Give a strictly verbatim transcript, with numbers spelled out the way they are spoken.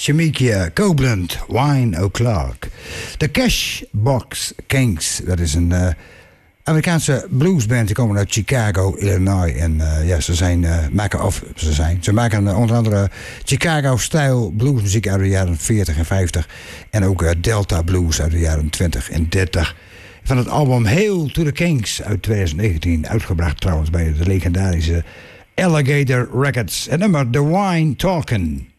Shamikia Copeland, Wine O'Clock. De Cashbox Kings, dat is een uh, Amerikaanse bluesband. Die komen uit Chicago, Illinois. En uh, ja, ze zijn, uh, maken, of ze zijn, ze maken uh, onder andere Chicago-stijl bluesmuziek uit de jaren veertig en vijftig. En ook uh, Delta blues uit de jaren twintig en dertig. Van het album Hail to the Kings uit twintig negentien. Uitgebracht trouwens bij de legendarische Alligator Records. En nummer The Wine Talkin'.